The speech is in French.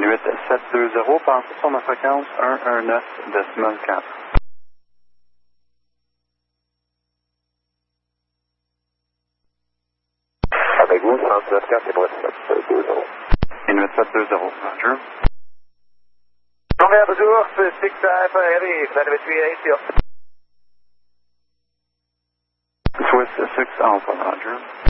Inuit 720, pensez sur ma fréquence 119,4. Avec vous, 119,4, c'est pour 720. Inuit 720, Roger. Romeo Bonjour, 6 for heavy, Vladimir 380. Swiss 6 Alpha, Roger.